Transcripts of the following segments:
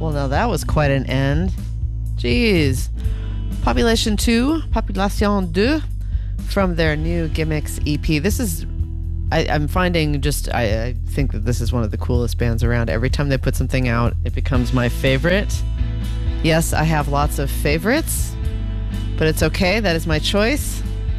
Well, now that was quite an end. Jeez. Population 2 from their new Gimmicks EP. This is, I'm finding I think that this is one of the coolest bands around. Every time they put something out, it becomes my favorite. Yes, I have lots of favorites, but it's okay. That is my choice.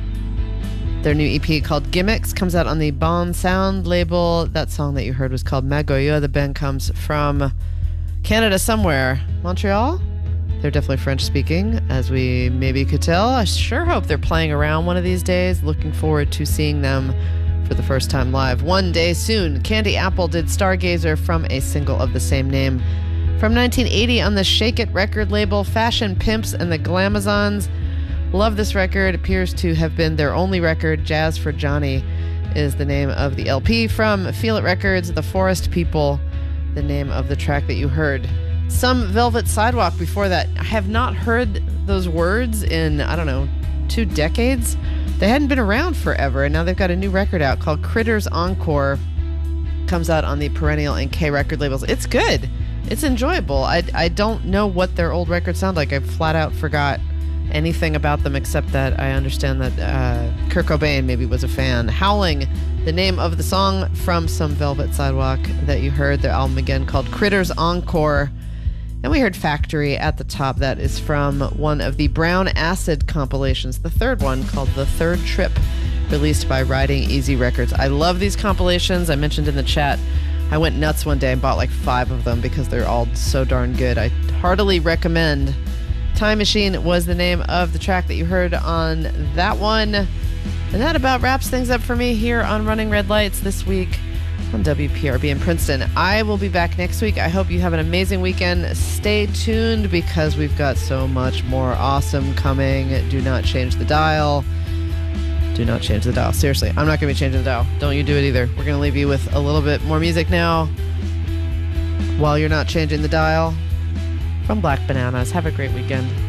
Their new EP called Gimmicks comes out on the Bon Sound label. That song that you heard was called Magoya. The band comes from Canada somewhere. Montreal? They're definitely French-speaking, as we maybe could tell. I sure hope they're playing around one of these days. Looking forward to seeing them for the first time live one day soon. Candy Apple did Stargazer from a single of the same name. From 1980 on the Shake It record label, Fashion Pimps and the Glamazons. Love this record. Appears to have been their only record. Jazz for Johnny is the name of the LP. From Feel It Records, The Forest People, the name of the track that you heard. Some Velvet Sidewalk before that. I have not heard those words in, 2 decades. They hadn't been around forever, and now they've got a new record out called Critters Encore. Comes out on the Perennial and K record labels. It's good. It's enjoyable. I don't know what their old records sound like. I flat out forgot anything about them except that I understand that Kurt Cobain maybe was a fan. Howling, the name of the song from Some Velvet Sidewalk that you heard. Their album again called Critters Encore. And we heard Factory at the top. That is from one of the Brown Acid compilations, the third one called The Third Trip, released by Riding Easy Records. I love these compilations. I mentioned in the chat, I went nuts one day and bought like 5 of them because they're all so darn good. I heartily recommend. Time Machine was the name of the track that you heard on that one. And that about wraps things up for me here on Running Red Lights this week on WPRB in Princeton. I will be back next week. I hope you have an amazing weekend. Stay tuned because we've got so much more awesome coming. Do not change the dial. Do not change the dial. Seriously, I'm not going to be changing the dial. Don't you do it either. We're going to leave you with a little bit more music now while you're not changing the dial. From Black Bananas. Have a great weekend.